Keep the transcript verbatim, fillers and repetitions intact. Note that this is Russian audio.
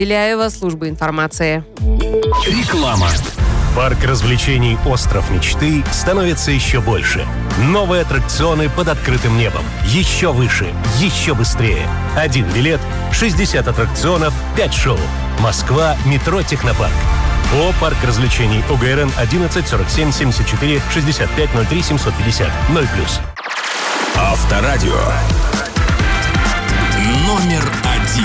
Беляева, служба информации. Реклама. Парк развлечений «Остров мечты» становится еще больше. Новые аттракционы под открытым небом. Еще выше, еще быстрее. Один билет, шестьдесят аттракционов, пять шоу. Москва, метро «Технопарк». О, парк развлечений ОГРН одиннадцать сорок семь семьдесят четыре шестьдесят пять ноль три семьсот пятьдесят ноль плюс. Авторадио.